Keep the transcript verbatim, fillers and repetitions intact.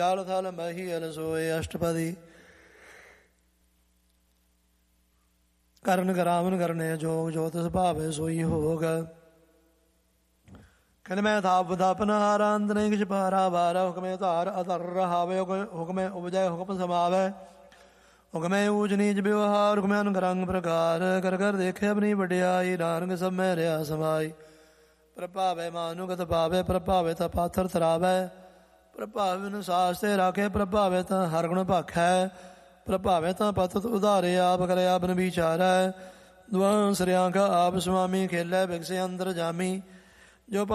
ਜਲ ਥਲ ਮਹੀ ਅਲ ਸੋਏ ਅਸ਼ਟਪਦੀ ਕਰਨ ਕਰਾਵਨ ਕਰਨੇ ਜੋਗ ਜੋ ਤਿਸ ਭਾਵੇ ਸੋਈ ਹੋਗ। ਕਹਿੰਦੇ ਮੈਂ ਥਾਪ ਥਾਪਨ ਹਾਰਾ ਅੰਤ ਨਹੀਂ ਕਿਛ ਪਾਰਾ ਵਾਰਾ ਹੁਕਮੇ ਧਾਰ ਅਧਰ ਰਹਾਵੇ ਹੁਕਮੇ ਉਪਜੈ ਹੁਕਮ ਸਮਾਵੈ ਹੁਕਮੇ ਊਚ ਨੀਚ ਵਿਵਹਾਰ ਹੁਕਮੇ ਅਨੁਕਰੰਗ ਪ੍ਰਕਾਰ ਕਰ ਕਰ ਦੇਖੇ ਆਪਣੀ ਵਡਿਆਈ ਨਾਨਕ ਸਭ ਮੈਂ ਰਿਹਾ ਸਮਾਈ। ਪ੍ਰਭਾਵੇ ਮਾਨੁਗਤ ਪਾਵੇ ਪ੍ਰਭਾਵੇ ਤਾਂ ਪਾਥਰ ਤਰਾਵੈ ਪ੍ਰਭਾਵੇ ਨੂੰ ਸਾਸ ਤੇ ਰਾਖੇ ਪ੍ਰਭਾਵੇ ਤਾਂ ਹਰ ਗੁਣ ਭਾਖੈ ਪ੍ਰਭਾਵੇ ਤਾਂ ਪਤਤ ਉਧਾਰੇ ਆਪ ਕਰੇ ਆਪਨ ਵਿਚਾਰੈ ਦੁਆ ਸਰਿਆਂ ਕਾ ਆਪ ਸੁਆਮੀ ਖੇਲੇ ਬਿਗਸੇ ਅੰਦਰ ਜਾਮੀ ਜੋ